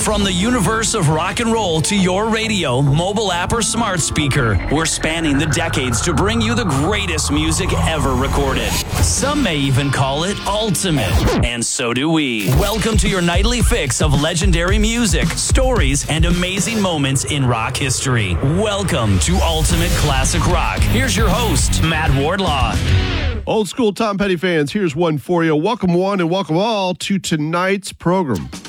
From the universe of rock and roll to your radio, mobile app, or smart speaker, we're spanning the decades to bring you the greatest music ever recorded. Some may even call it ultimate, and so do we. Welcome to your nightly fix of legendary music, stories, and amazing moments in rock history. Welcome to Ultimate Classic Rock. Here's your host, Matt Wardlaw. Old school Tom Petty fans, here's one for you. Welcome one and welcome all to tonight's program.